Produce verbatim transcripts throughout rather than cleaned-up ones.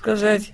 сказать.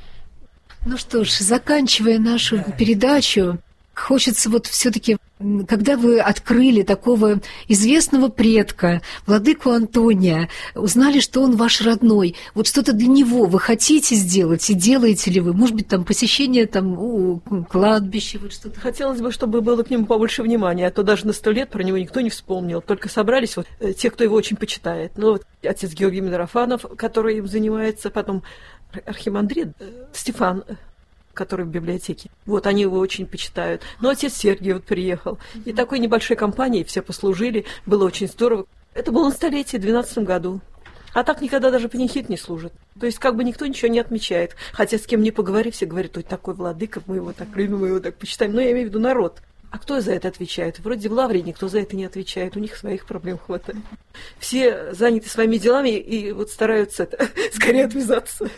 Ну что ж, заканчивая нашу передачу, хочется вот все-таки, когда вы открыли такого известного предка, владыку Антония, узнали, что он ваш родной, вот что-то для него вы хотите сделать и делаете ли вы? Может быть, там посещение там, о, кладбища, вот что-то? Хотелось бы, чтобы было к нему побольше внимания, а то даже на сто лет про него никто не вспомнил, только собрались вот те, кто его очень почитает. Ну вот отец Георгий Митрофанов, который им занимается, потом архимандрит Стефан, который в библиотеке. Вот, они его очень почитают. Но отец Сергий вот приехал. И такой небольшой компанией все послужили. Было очень здорово. Это было на столетие в двенадцатом году. А так никогда даже панихид не служит. То есть как бы никто ничего не отмечает. Хотя с кем ни поговори, все говорят, ой, такой владыка, мы его так любим, мы его так почитаем. Но я имею в виду народ. А кто за это отвечает? Вроде в Лавре никто за это не отвечает. У них своих проблем хватает. Все заняты своими делами и вот стараются это, скорее отвязаться.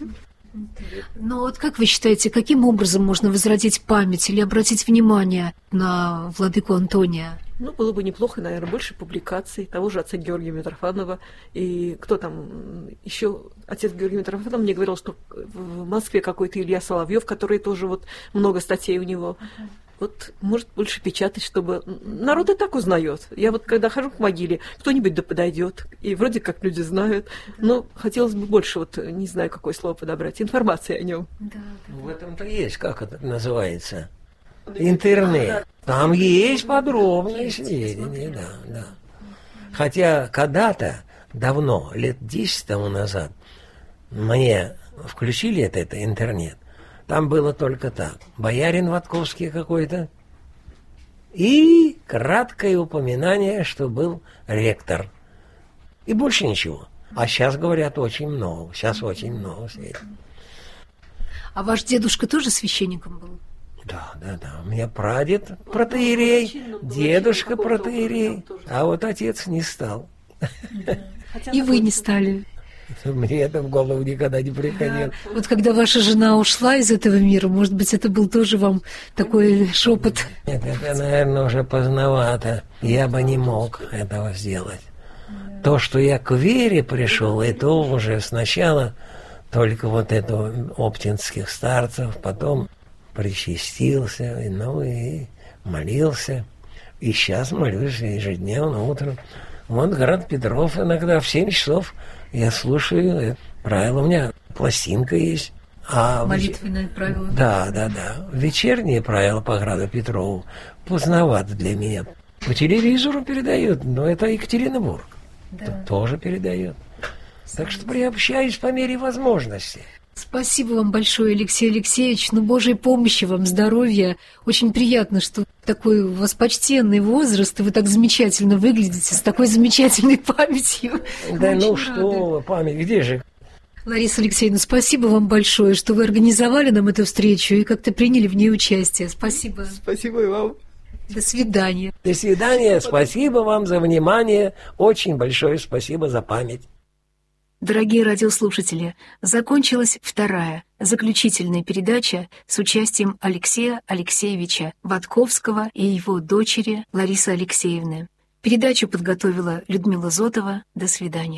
Но вот как вы считаете, каким образом можно возродить память или обратить внимание на владыку Антония? Ну, было бы неплохо, наверное, больше публикаций того же отца Георгия Митрофанова. И кто там еще? Отец Георгий Митрофанов мне говорил, что в Москве какой-то Илья Соловьев, который тоже вот много статей у него. Вот, может, больше печатать, чтобы... Народ и так узнает. Я вот, когда хожу к могиле, кто-нибудь да подойдет. И вроде как люди знают. Но хотелось бы больше, вот, не знаю, какое слово подобрать, информации о нем. Да, да. В этом-то есть, как это называется? Интернет. Там есть подробные сведения, да, да. Хотя когда-то, давно, лет десять тому назад, мне включили это, это интернет. Там было только так. Боярин Ватковский какой-то. И краткое упоминание, что был ректор. И больше ничего. А сейчас, говорят, очень много. Сейчас очень много светит. А ваш дедушка тоже священником был? Да, да, да. У меня прадед протоиерей, дедушка протоиерей, а вот отец не стал. И вы не стали? Мне это в голову никогда не приходило. Да. Вот когда ваша жена ушла из этого мира, может быть, это был тоже вам такой шепот? Нет, это, наверное, уже поздновато. Я бы не мог этого сделать. Да. То, что я к вере пришел, это уже сначала только вот это оптинских старцев, потом причастился, ну и молился. И сейчас молюсь ежедневно утром. Вот град Петров иногда в семь часов я слушаю. Правило, у меня пластинка есть. А молитвенное в... правило? Да, да, да. Вечерние правила по граду Петрову поздновато для меня. По телевизору передают, но это Екатеринбург. Да. Тут тоже передает. Так что приобщаюсь по мере возможности. Спасибо вам большое, Алексей Алексеевич. Ну, Божьей помощи вам, здоровья. Очень приятно, что такой у вас почтенный возраст, и вы так замечательно выглядите, с такой замечательной памятью. Да ну что, память, где же? Лариса Алексеевна, спасибо вам большое, что вы организовали нам эту встречу и как-то приняли в ней участие. Спасибо. Спасибо и вам. До свидания. До свидания. Спасибо вам за внимание. Очень большое спасибо за память. Дорогие радиослушатели, закончилась вторая, заключительная передача с участием Алексея Алексеевича Ватковского и его дочери Ларисы Алексеевны. Передачу подготовила Людмила Зотова. До свидания.